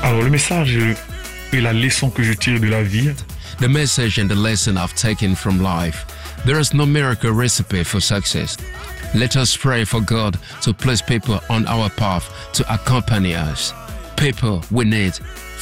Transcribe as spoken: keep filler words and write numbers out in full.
Alors le message et la leçon que je tire de la vie, The message and the lesson I've taken from life. There is no miracle recipe for success. Let us pray for God to place people on our path to accompany us. People we need